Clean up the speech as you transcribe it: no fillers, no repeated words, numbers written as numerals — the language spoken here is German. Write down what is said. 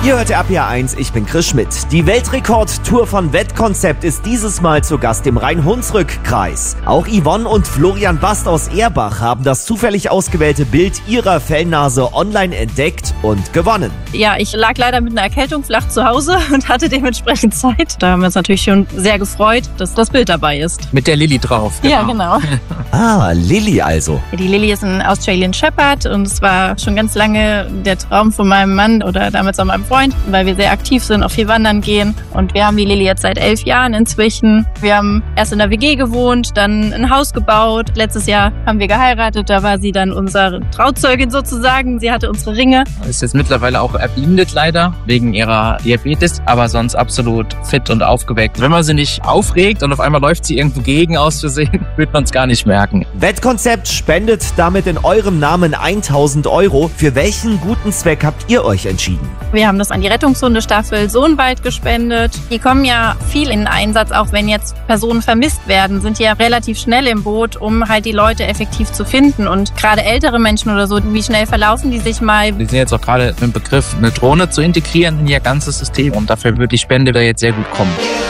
Ihr hört RPA 1, ich bin Chris Schmidt. Die Weltrekord-Tour von Wettkonzept ist dieses Mal zu Gast im Rhein-Hunsrück-Kreis. Auch Yvonne und Florian Bast aus Erbach haben das zufällig ausgewählte Bild ihrer Fellnase online entdeckt und gewonnen. Ja, ich lag leider mit einer Erkältung flach zu Hause und hatte dementsprechend Zeit. Da haben wir uns natürlich schon sehr gefreut, dass das Bild dabei ist. Mit der Lilly drauf. Ja, genau. Ah, Lilly also. Die Lilly ist ein Australian Shepherd und es war schon ganz lange der Traum von meinem Mann oder damals auch meinem Freund, weil wir sehr aktiv sind, auch viel wandern gehen. Und wir haben die Lilly jetzt seit 11 Jahren inzwischen. Wir haben erst in der WG gewohnt, dann ein Haus gebaut. Letztes Jahr haben wir geheiratet, da war sie dann unsere Trauzeugin sozusagen. Sie hatte unsere Ringe. Ist jetzt mittlerweile auch erblindet leider, wegen ihrer Diabetes, aber sonst absolut fit und aufgeweckt. Wenn man sie nicht aufregt und auf einmal läuft sie irgendwo gegen aus Versehen, wird man es gar nicht merken. Wettkonzept spendet damit in eurem Namen 1.000 €. Für welchen guten Zweck habt ihr euch entschieden? Wir haben das an die Rettungshundestaffel Sohnwald gespendet. Die kommen ja viel in Einsatz, auch wenn jetzt Personen vermisst werden, sind die ja relativ schnell im Boot, um halt die Leute effektiv zu finden. Und gerade ältere Menschen oder so, wie schnell verlaufen die sich mal? Wir sind jetzt auch gerade im Begriff, eine Drohne zu integrieren in ihr ganzes System und dafür wird die Spende da jetzt sehr gut kommen.